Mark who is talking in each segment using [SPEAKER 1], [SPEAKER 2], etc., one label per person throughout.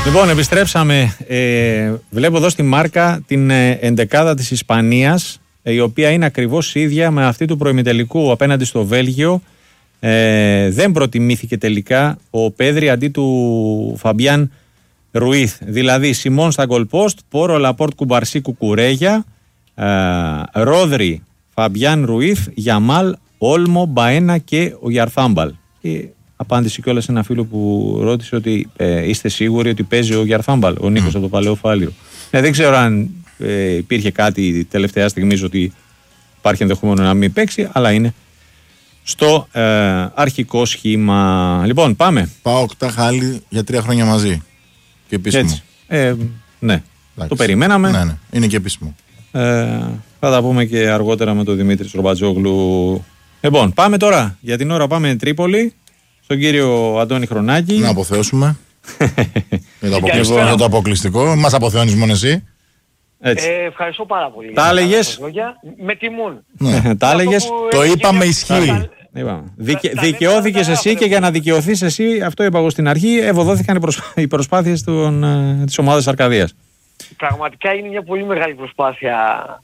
[SPEAKER 1] Λοιπόν, επιστρέψαμε. Βλέπω εδώ στη μάρκα την εντεκάδα της Ισπανίας, η οποία είναι ακριβώς ίδια με αυτή του προημιτελικού απέναντι στο Βέλγιο. Δεν προτιμήθηκε τελικά ο Πέδρη αντί του Φαμπιάν Ρουίθ. Δηλαδή Σιμών στα γκολ πόστ, Πόρο, Λαπόρτ, Κουμπαρσί, Κουκουρέγια, Ρόδρι, Φαμπιάν Ρουίθ, Γιαμάλ, Όλμο, Μπαένα και ο Γιαρθάμπαλ. Και απάντησε κιόλας ένα φίλο που ρώτησε ότι είστε σίγουροι ότι παίζει ο Γιαρθάμπαλ, ο Νίκος από το Παλαιό Φάλιο. Δεν ξέρω αν υπήρχε κάτι τελευταία στιγμή ότι υπάρχει ενδεχόμενο να μην παίξει, αλλά είναι στο αρχικό σχήμα. Λοιπόν, πάμε.
[SPEAKER 2] Πάω Χάλι για 3 χρόνια μαζί. Και επίσημο.
[SPEAKER 1] Ναι,
[SPEAKER 2] εντάξει.
[SPEAKER 1] Το περιμέναμε.
[SPEAKER 2] Ναι, είναι και επίσημο.
[SPEAKER 1] Θα τα πούμε και αργότερα με τον Δημήτρη Στρομπατζόγλου. Λοιπόν, πάμε τώρα. Για την ώρα πάμε Τρίπολη, στον κύριο Αντώνη Χρονάκη.
[SPEAKER 2] Να αποθεώσουμε. Για το αποκλειστικό. Μας αποθεώνεις μόνο εσύ.
[SPEAKER 3] Ευχαριστώ πάρα πολύ.
[SPEAKER 1] Τα έλεγες.
[SPEAKER 3] Με τιμούν.
[SPEAKER 1] Ναι. Τα έλεγες.
[SPEAKER 2] Το είπαμε, ισχύει.
[SPEAKER 1] Δικαιώθηκες εσύ και για να δικαιωθείς εσύ, αυτό είπα εγώ στην αρχή, ευωδόθηκαν οι προσπάθειες της ομάδας Αρκαδίας.
[SPEAKER 3] Πραγματικά είναι μια πολύ μεγάλη προσπάθεια,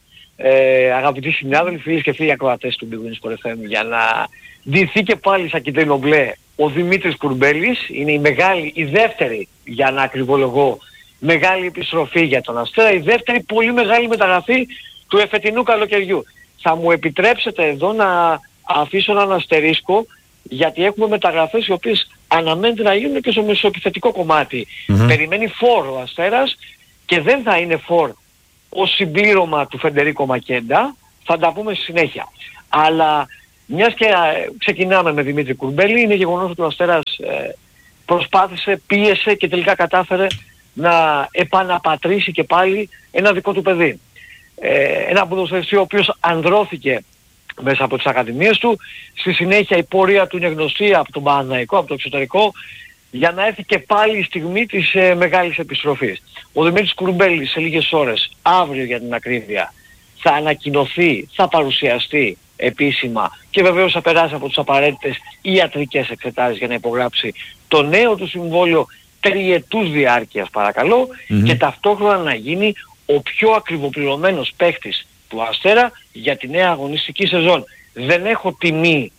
[SPEAKER 3] αγαπητοί συνάδελφοι, φίλοι και φίλοι ακροατές του Big Win Sport FM, για να ντυθεί και πάλι σαν κίτρινο μπλε ο Δημήτρης Κουρμπέλης. Είναι η δεύτερη, για να ακριβολογώ, μεγάλη επιστροφή για τον Αστέρα, η δεύτερη πολύ μεγάλη μεταγραφή του εφετινού καλοκαιριού. Θα μου επιτρέψετε εδώ να αφήσω έναν αστερίσκο, γιατί έχουμε μεταγραφές οι οποίες αναμένεται να γίνουν και στο μεσοεπιθετικό κομμάτι. Περιμένει φόρ ο Αστέρας και δεν θα είναι φόρ ως συμπλήρωμα του Φεντερίκο Μακέντα, θα τα πούμε στη συνέχεια. Αλλά μιας και ξεκινάμε με Δημήτρη Κουρμπέλη, είναι γεγονός ότι ο Αστέρας προσπάθησε, πίεσε και τελικά κατάφερε να επαναπατρίσει και πάλι ένα δικό του παιδί. Ένα ποδοσφαιριστή ο οποίος ανδρώθηκε μέσα από τις ακαδημίες του. Στη συνέχεια η πορεία του είναι γνωστή από τον Παναθηναϊκό, από το εξωτερικό, για να έρθει και πάλι η στιγμή της μεγάλης επιστροφής. Ο Δημήτρης Κουρμπέλης σε λίγες ώρες, αύριο για την ακρίβεια, θα ανακοινωθεί, θα παρουσιαστεί επίσημα και βεβαίως θα περάσει από τις απαραίτητες ιατρικές εξετάσεις για να υπογράψει το νέο του συμβόλαιο τριετούς διάρκειας, παρακαλώ, και ταυτόχρονα να γίνει ο πιο ακριβοπληρωμένος παίχτης του Αστέρα για τη νέα αγωνιστική σεζόν. Δεν έχω τιμή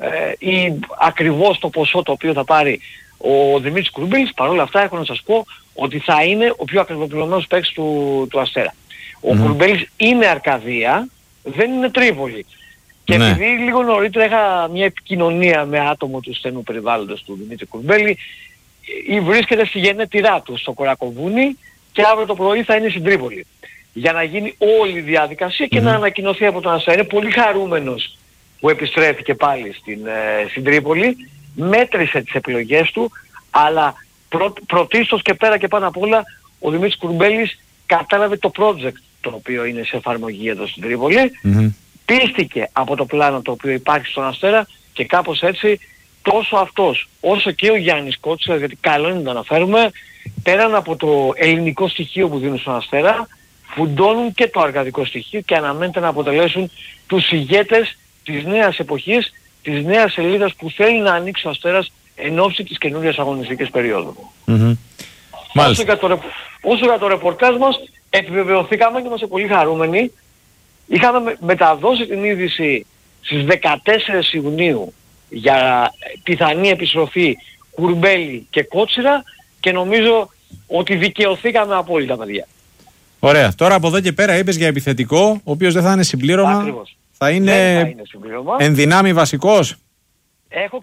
[SPEAKER 3] ή ακριβώς το ποσό το οποίο θα πάρει ο Δημήτρης Κουρμπέλης, παρόλα αυτά έχω να σας πω ότι θα είναι ο πιο ακριβοπληρωμένος παίκτης του Αστέρα. Ο Κουρμπέλης είναι Αρκαδία, δεν είναι Τρίπολη. Και επειδή λίγο νωρίτερα είχα μια επικοινωνία με άτομο του στενού περιβάλλοντος του Δημήτρη Κουρμπέλη, βρίσκεται στη γενέτειρά του στο Κορακοβούνι και αύριο το πρωί θα είναι στην Τρίπολη, για να γίνει όλη η διαδικασία και να ανακοινωθεί από τον Αστέρα. Είναι πολύ χαρούμενος που επιστρέφει πάλι στην Τρίπολη, μέτρησε τις επιλογές του, αλλά πρωτίστως και πέρα και πάνω απ' όλα ο Δημήτρης Κουρμπέλης κατάλαβε το project το οποίο είναι σε εφαρμογή εδώ στην Τρίπολη, πίστηκε από το πλάνο το οποίο υπάρχει στον Αστέρα και κάπως έτσι τόσο αυτός όσο και ο Γιάννης Κότσιρας, γιατί καλό είναι να το αναφέρουμε, πέραν από το ελληνικό στοιχείο που δίνουν στον Αστέρα, φουντώνουν και το αργαδικό στοιχείο και αναμένεται να αποτελέσουν τους ηγέτες της νέας εποχής, της νέας σελίδας που θέλει να ανοίξει ο Αστέρας εν ώψη της καινούριας αγωνιστικής περίοδου. Όσο για το ρεπορτάζ μας, επιβεβαιωθήκαμε και είμαστε πολύ χαρούμενοι. Είχαμε μεταδώσει την είδηση στις 14 Ιουνίου για πιθανή επιστροφή Κουρμπέλη και Κότσιρα και νομίζω ότι δικαιωθήκαμε απόλυτα, παιδιά.
[SPEAKER 1] Ωραία. Τώρα από εδώ και πέρα είπες για επιθετικό, ο οποίος δεν θα είναι συμπλήρωμα.
[SPEAKER 3] Ακριβώς.
[SPEAKER 1] Θα είναι εν δυνάμει βασικός.
[SPEAKER 3] Έχω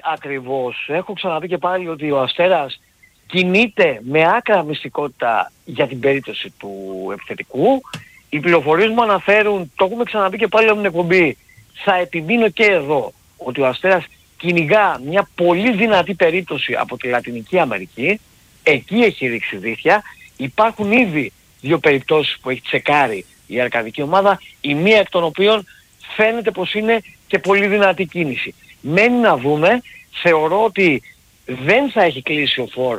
[SPEAKER 3] ξαναπεί και πάλι ότι ο Αστέρας κινείται με άκρα μυστικότητα για την περίπτωση του επιθετικού. Οι πληροφορίες μου αναφέρουν, το έχουμε ξαναπεί και πάλι από την εκπομπή, θα επιμείνω και εδώ, ότι ο Αστέρας κυνηγά μια πολύ δυνατή περίπτωση από τη Λατινική Αμερική. Εκεί έχει ρίξει δίχτυα. Υπάρχουν ήδη 2 περιπτώσεις που έχει τσεκάρει η αρκαδική ομάδα, η μία εκ των οποίων φαίνεται πως είναι και πολύ δυνατή κίνηση. Μένει να δούμε, θεωρώ ότι δεν θα έχει κλείσει ο φόρ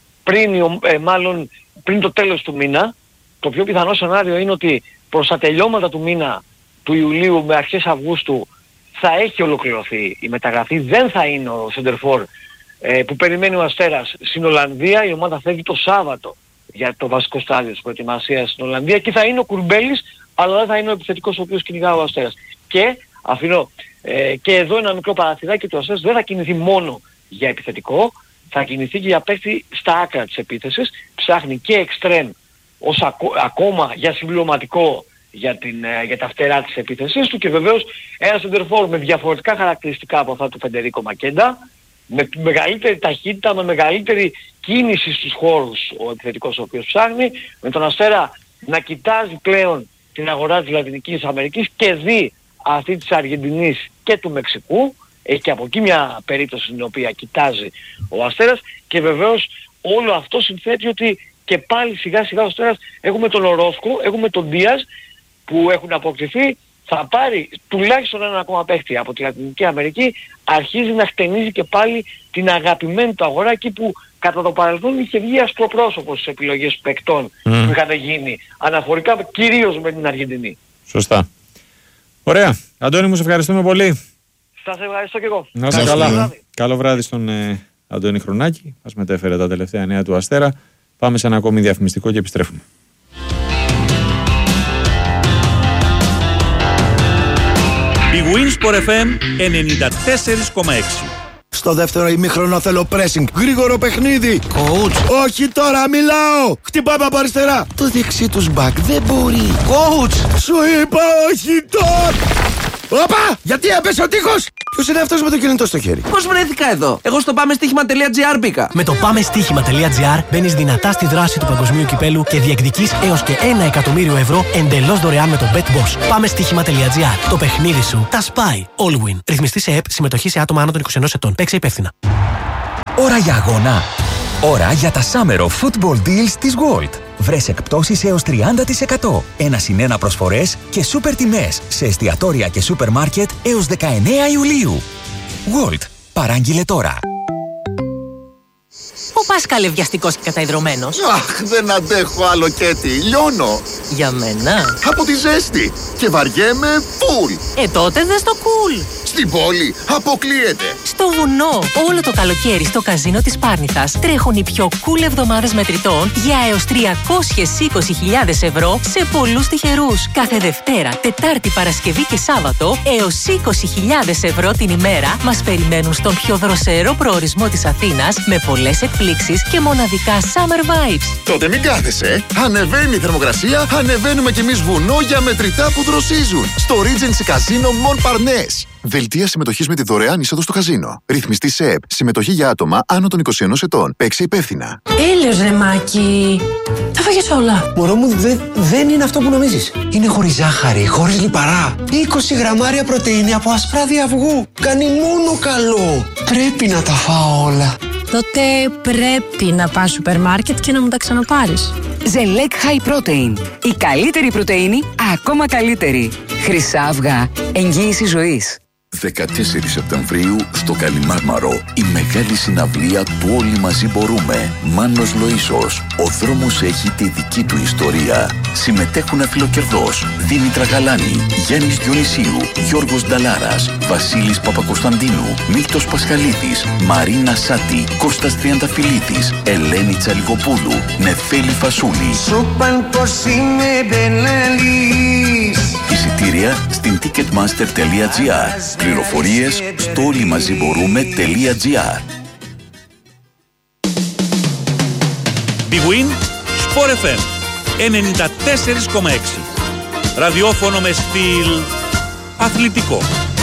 [SPEAKER 3] πριν το τέλος του μήνα. Το πιο πιθανό σενάριο είναι ότι προς τα τελειώματα του μήνα του Ιουλίου με αρχές Αυγούστου θα έχει ολοκληρωθεί η μεταγραφή. Δεν θα είναι ο σεντερφόρ που περιμένει ο Αστέρας στην Ολλανδία. Η ομάδα φεύγει το Σάββατο για το βασικό στάδιο της προετοιμασίας στην Ολλανδία και θα είναι ο Κουρμπέλης, αλλά δεν θα είναι ο επιθετικός ο οποίος κυνηγά ο Αστέρας. Και αφήνω και εδώ ένα μικρό παραθυράκι, ότι ο Αστέρας δεν θα κινηθεί μόνο για επιθετικό, θα κινηθεί και για παίκτη στα άκρα της επίθεσης. Ψάχνει και εξτρέμ ως ακόμα για συμπληρωματικό για τα φτερά της επίθεσης του, και βεβαίως ένα σεντερφόρ με διαφορετικά χαρακτηριστικά από αυτά του Φεντερίκο Μακέντα, με μεγαλύτερη ταχύτητα, με μεγαλύτερη κίνηση στους χώρους ο επιθετικός ο οποίος ψάχνει, με τον Αστέρα να κοιτάζει πλέον την αγορά της Λατινικής Αμερικής και δει αυτή της Αργεντινής και του Μεξικού. Έχει και από εκεί μια περίπτωση στην οποία κοιτάζει ο Αστέρας, και βεβαίως όλο αυτό συνθέτει ότι και πάλι σιγά σιγά ο Αστέρας, έχουμε τον Ορόσκο, έχουμε τον Δίας που έχουν αποκτηθεί, θα πάρει τουλάχιστον έναν ακόμα παίχτη από τη Λατινική Αμερική, αρχίζει να χτενίζει και πάλι την αγαπημένη του αγορά, εκεί που κατά το παρελθόν είχε βγει ασπροπρόσωπο στις επιλογές παικτών που είχαν γίνει αναφορικά κυρίως με την Αργεντινή.
[SPEAKER 1] Σωστά. Ωραία. Αντώνη, μου σε ευχαριστούμε πολύ.
[SPEAKER 3] Σας ευχαριστώ και εγώ.
[SPEAKER 1] Να είστε καλά. Καλό βράδυ στον Αντώνη Χρονάκη. Μας μετέφερε τα τελευταία νέα του Αστέρα. Πάμε σε ένα ακόμη διαφημιστικό και επιστρέφουμε.
[SPEAKER 4] Η Winsport FM 94,6.
[SPEAKER 5] Στο δεύτερο ημίχρονο θέλω pressing. Γρήγορο παιχνίδι. Coach. Όχι τώρα, μιλάω. Χτυπάμε από αριστερά. Το δεξί τους back δεν μπορεί. Coach. Σου είπα όχι τώρα. Όπα! Γιατί έπεσε ο τείχος! Ποιος είναι αυτός με το κινητό στο χέρι?
[SPEAKER 6] Πώς βρέθηκα εδώ? Εγώ στο πάμεστοίχημα.gr μπήκα.
[SPEAKER 7] Με το πάμεστοίχημα.gr μπαίνεις δυνατά στη δράση του παγκοσμίου κυπέλου και διεκδικείς έως και 1 εκατομμύριο ευρώ εντελώς δωρεάν με το BetBoss. Πάμεστοίχημα.gr. Το παιχνίδι σου τα σπάει. All win. Ρυθμιστή σε ΕΠ, συμμετοχή σε άτομα άνω των 21 ετών. Παίξε υπεύθυνα.
[SPEAKER 8] Ώρα για αγώνα. Ώρα για τα Summer of Football Deals της Gold. Βρες εκπτώσεις έως 30%, 1+1 προσφορές και σούπερ τιμές σε εστιατόρια και σούπερ μάρκετ έως 19 Ιουλίου. Gold. Παράγγειλε τώρα.
[SPEAKER 9] Ο Πάσκαλε βιαστικός και καταϊδρωμένος.
[SPEAKER 5] Αχ, δεν αντέχω άλλο Κέτι. Λιώνω.
[SPEAKER 9] Για μένα.
[SPEAKER 5] Από τη ζέστη. Και βαριέμαι φουλ.
[SPEAKER 9] Τότε δες το cool.
[SPEAKER 5] Στην πόλη αποκλείεται.
[SPEAKER 9] Στο βουνό. Όλο το καλοκαίρι στο καζίνο της Πάρνηθας τρέχουν οι πιο cool εβδομάδες μετρητών για έως 320.000 ευρώ σε πολλούς τυχερούς. Κάθε Δευτέρα, Τετάρτη, Παρασκευή και Σάββατο έως 20.000 ευρώ την ημέρα μας περιμένουν στον πιο δροσερό προορισμό της Αθήνας με πολλές εκπλήξεις και μοναδικά summer vibes.
[SPEAKER 5] Τότε μην κάθεσαι. Ανεβαίνει η θερμοκρασία, ανεβαίνουμε κι εμείς βουνό για μετρητά που δροσίζουν. Στο Regency Casino Montparnasse. Δελτία συμμετοχής με τη δωρεάν είσοδο στο καζίνο. Ρυθμιστή σε ΕΠ. Συμμετοχή για άτομα άνω των 21 ετών. Παίξε υπεύθυνα.
[SPEAKER 10] Έλεος ρε Μάκη. Τα φάγες όλα.
[SPEAKER 11] Μωρό μου, δεν είναι αυτό που νομίζεις. Είναι χωρίς ζάχαρη, χωρίς λιπαρά. 20 γραμμάρια πρωτεΐνη από ασπράδι αυγού. Κάνει μόνο καλό. Πρέπει να τα φάω όλα.
[SPEAKER 10] Τότε πρέπει να πας σούπερ μάρκετ και να μου τα ξαναπάρεις.
[SPEAKER 12] Ζελέκ High Protein. Η καλύτερη πρωτεΐνη, ακόμα καλύτερη. Χρυσά αυγά. Εγγύηση ζωής.
[SPEAKER 13] 14 Σεπτεμβρίου στο Καλιμάρμαρο, η μεγάλη συναυλία του Όλοι Μαζί Μπορούμε. Μάνος Λοΐσος. Ο δρόμος έχει τη δική του ιστορία. Συμμετέχουν Αφιλοκερδός, Δήμητρα Γαλάνη, Γιάννης Διονυσίου, Γιώργος Νταλάρας, Βασίλης Παπακοσταντίνου, Μίλτος Πασχαλίδης, Μαρίνα Σάτη, Κώστας Τριανταφυλλίδης, Ελένη Τσαλικοπούλου, Νεφέλη Φασούλη.
[SPEAKER 14] Σούπαν πως είμαι μπεναλής.
[SPEAKER 13] Εισιτήρια στην ticketmaster.gr. Πληροφορίες στο όλοιμαζιμπορούμε.gr.
[SPEAKER 4] Big Win Sport FM 94,6. Ραδιόφωνο με στυλ αθλητικό.